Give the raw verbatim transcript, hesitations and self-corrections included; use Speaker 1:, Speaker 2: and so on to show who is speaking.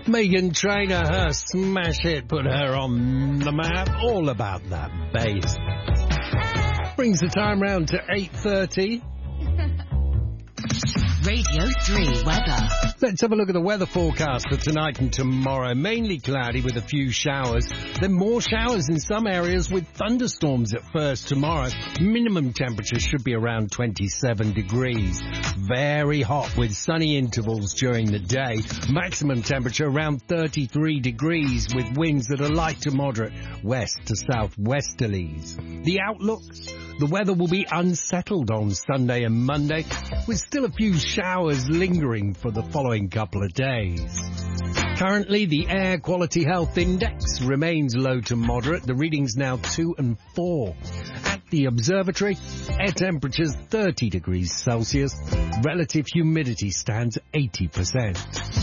Speaker 1: Meghan Trainor, her smash hit put her on the map. All about that bass. Brings the time round to eight thirty.
Speaker 2: Radio three weather.
Speaker 1: Let's have a look at the weather forecast for tonight and tomorrow. Mainly cloudy with a few showers. Then more showers in some areas with thunderstorms at first tomorrow. Minimum temperatures should be around twenty-seven degrees. Very hot with sunny intervals during the day. Maximum temperature around thirty-three degrees with winds that are light to moderate west to southwesterlies. The outlook? The weather will be unsettled on Sunday and Monday, with still a few showers lingering for the following couple of days. Currently, the Air Quality Health Index remains low to moderate. The reading's now two and four. At the observatory, air temperature's thirty degrees Celsius. Relative humidity stands at eighty percent.